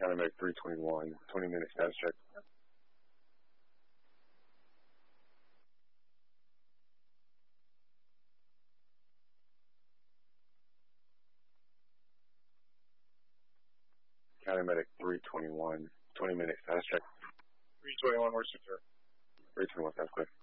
County Medic 321, 20-minute status check. County Medic 321, 20-minute status check. 321, where's your sir? 321, that's clear.